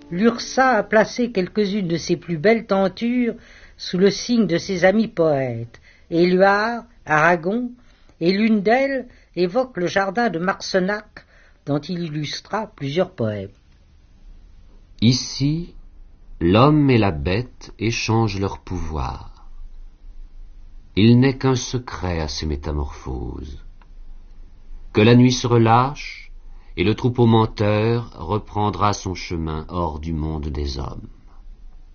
Lursa a placé quelques-unes de ses plus belles tentures sous le signe de ses amis poètes. Éluard, Aragon, et l'une d'elles évoque le jardin de Marcenac, dont il illustra plusieurs poèmes. Ici, l'homme et la bête échangent leurs pouvoirs. Il n'est qu'un secret à ces métamorphoses. Que la nuit se relâche, et le troupeau menteur reprendra son chemin hors du monde des hommes.